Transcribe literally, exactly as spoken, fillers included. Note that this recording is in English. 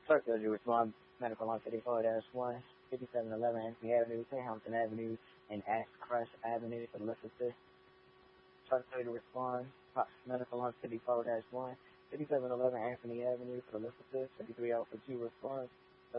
Circle to respond. Medical on fifty-four dash one, fifty-seven eleven Anthony Avenue, Saint Hampton Avenue, and Ashcrest Avenue for Liverpool. Circle to respond. Fox Medical on fifty-four dash one, fifty-seven eleven Anthony Avenue for Liverpool. fifty-three oh for two response.